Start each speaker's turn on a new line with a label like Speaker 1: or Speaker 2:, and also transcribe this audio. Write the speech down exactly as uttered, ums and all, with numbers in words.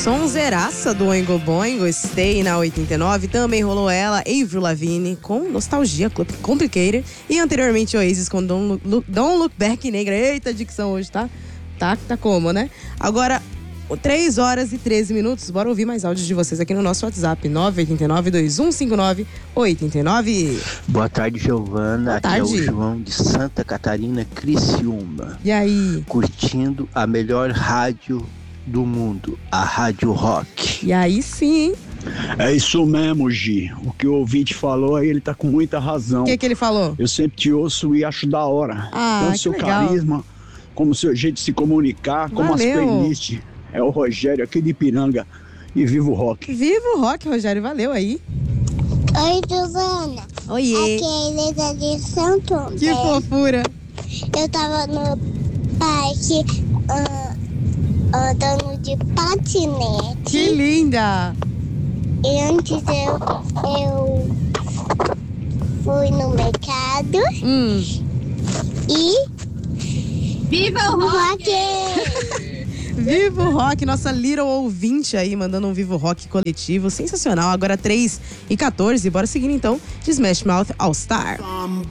Speaker 1: Sonzeiraça do Oingo Boingo, Stay na oitenta e nove. Também rolou ela, Avril Lavigne, com Nostalgia, Complicated. E anteriormente Oasis com Don't Look, Don't Look Back, Negra. Eita, dicção hoje, tá? Tá, tá como, né? Agora, três horas e treze minutos. Bora ouvir mais áudios de vocês aqui no nosso WhatsApp. nove oito nove, dois um cinco nove, oito nove.
Speaker 2: Boa tarde, Giovana.
Speaker 1: Boa tarde.
Speaker 2: Aqui é o João de Santa Catarina, Criciúma.
Speaker 1: E aí?
Speaker 2: Curtindo a melhor rádio do mundo, a Rádio Rock.
Speaker 1: E aí sim, hein?
Speaker 3: É isso mesmo, Gi. O que o ouvinte falou aí, ele tá com muita razão.
Speaker 1: O que que ele falou?
Speaker 3: Eu sempre te ouço e acho da hora.
Speaker 1: Ah,
Speaker 3: Tanto
Speaker 1: que
Speaker 3: seu
Speaker 1: legal.
Speaker 3: carisma, como seu jeito de se comunicar, como
Speaker 1: Valeu.
Speaker 3: as playlists. É o Rogério aqui de Ipiranga. E viva o rock.
Speaker 1: Viva o rock, Rogério. Valeu aí.
Speaker 4: Oi, Giovana.
Speaker 1: Oiê.
Speaker 4: Aqui é a Elisa de Santo André.
Speaker 1: Que fofura.
Speaker 4: Eu tava no parque ah, andando de patinete.
Speaker 1: Que linda.
Speaker 4: E antes eu, eu fui no mercado
Speaker 1: Hum.
Speaker 4: e... Viva o rock!
Speaker 1: Vivo Rock, nossa Little ouvinte aí, mandando um Vivo Rock coletivo. Sensacional. Agora três e quatorze. Bora seguir então de Smash Mouth All Star.